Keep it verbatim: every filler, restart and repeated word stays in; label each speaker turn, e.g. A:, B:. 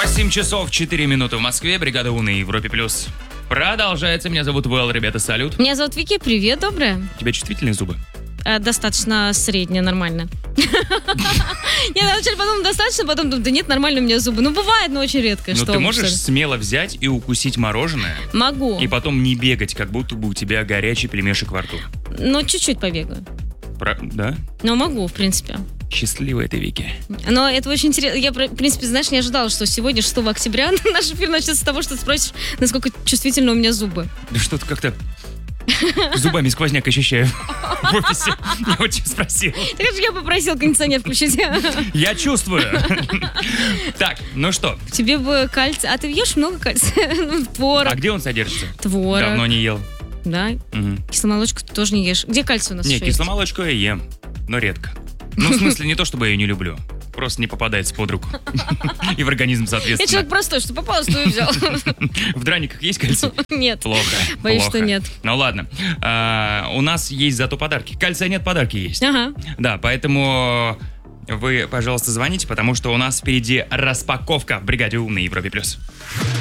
A: восемь часов четыре минуты в Москве. Бригада У на Европе плюс. Продолжается. Меня зовут Вэл, ребята, салют.
B: Меня зовут Вики, привет, доброе.
A: У тебя чувствительные зубы?
B: Э, достаточно среднее, нормально. Я вначале подумала, достаточно, потом думаю, да нет, нормально у меня зубы. Ну, бывает, но очень редко.
A: Но ты можешь смело взять и укусить мороженое?
B: Могу.
A: И потом не бегать, как будто бы у тебя горячий пельмешек во рту?
B: Ну, чуть-чуть побегаю.
A: Про... Да?
B: Но могу, в принципе.
A: Счастливая ты, Вики.
B: Но это очень интересно. Я, в принципе, знаешь, не ожидала, что сегодня, шестого октября, наш эфир начнется с того, что ты спросишь, насколько чувствительны у меня зубы.
A: Да что-то как-то зубами сквозняк ощущаю в офисе. Я вот тебя спросил.
B: Так же я попросил кондиционер включить.
A: Я чувствую. Так, ну что?
B: Тебе бы кальций. А ты ешь много кальция? Творог.
A: А где он содержится?
B: Творог.
A: Давно не ел.
B: Да? Угу. Кисломолочку ты тоже не ешь. Где кальций у нас?
A: Не, кисломолочку я ем, но редко. Ну, в смысле, не то, чтобы я ее не люблю. Просто не попадается под руку. И в организм, соответственно.
B: Я человек простой, что попалось, то и взял.
A: В драниках есть кальций?
B: Нет.
A: Плохо.
B: Боюсь,
A: плохо.
B: что нет.
A: Ну ладно. А, у нас есть зато подарки. Кальция нет, подарки есть.
B: Ага.
A: Да, поэтому вы, пожалуйста, звоните, потому что у нас впереди распаковка в бригаде У на Европе плюс.